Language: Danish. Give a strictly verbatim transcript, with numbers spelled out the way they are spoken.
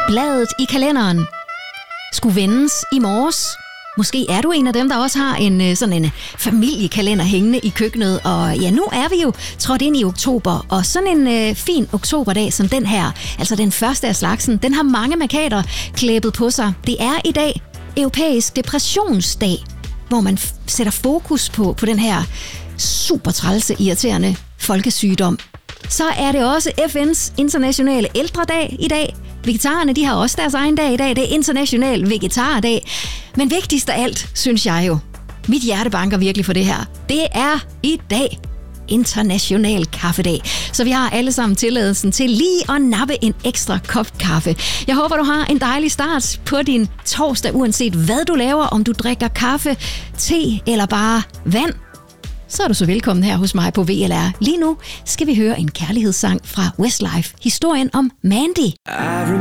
Bladet i kalenderen skulle vendes i morges. Måske er du en af dem, der også har en sådan en familiekalender hængende i køkkenet. Og ja, nu er vi jo trådt ind i oktober, og sådan en øh, fin oktoberdag som den her, altså den første af slagsen, den har mange markader klæbet på sig. Det er i dag Europæisk Depressionsdag, hvor man f- sætter fokus på, på den her super trælse, irriterende folkesygdom. Så er det også F N's internationale ældredag i dag. Vegetarerne, de har også deres egen dag i dag. Det er international vegetardag. Men vigtigst af alt, synes jeg jo, mit hjerte banker virkelig for det her. Det er i dag international kaffedag. Så vi har alle sammen tilladelsen til lige at nappe en ekstra kop kaffe. Jeg håber, du har en dejlig start på din torsdag, uanset hvad du laver. Om du drikker kaffe, te eller bare vand. Så er du så velkommen her hos mig på V L R. Lige nu skal vi høre en kærlighedssang fra Westlife. Historien om Mandy.